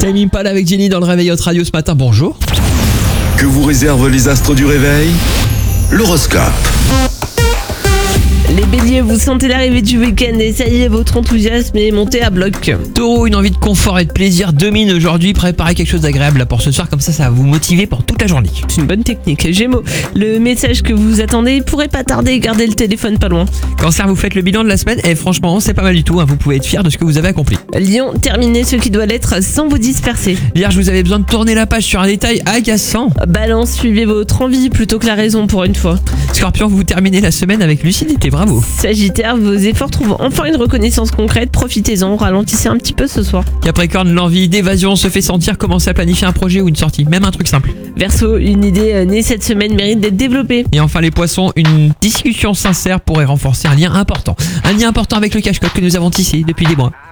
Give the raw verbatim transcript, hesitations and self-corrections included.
Time Impala avec Jenny dans le réveil Hot Radio ce matin, bonjour. Que vous réservent les astres du réveil? L'horoscope. Les béliers, vous sentez l'arrivée du week-end et ça y est, votre enthousiasme est monté à bloc. Taureau, une envie de confort et de plaisir domine aujourd'hui. Préparez quelque chose d'agréable là pour ce soir, comme ça ça va vous motiver pour toute la journée. C'est une bonne technique. Gémeaux, le message que vous attendez pourrait pas tarder, gardez le téléphone pas loin. Cancer, vous faites le bilan de la semaine et franchement c'est pas mal du tout, hein. Vous pouvez être fier de ce que vous avez accompli. Lion, terminez ce qui doit l'être sans vous disperser. Vierge, vous avez besoin de tourner la page sur un détail agaçant. Balance, suivez votre envie plutôt que la raison pour une fois. Scorpion, vous terminez la semaine avec lucidité, bravo. Sagittaire, vos efforts trouvent enfin une reconnaissance concrète, profitez-en, ralentissez un petit peu ce soir. Capricorne, l'envie d'évasion se fait sentir, commencez à planifier un projet ou une sortie, même un truc simple. Verseau, une idée née cette semaine mérite d'être développée. Et enfin les poissons, une discussion sincère pourrait renforcer un lien important. Un lien important avec le cache-code que nous avons tissé depuis des mois.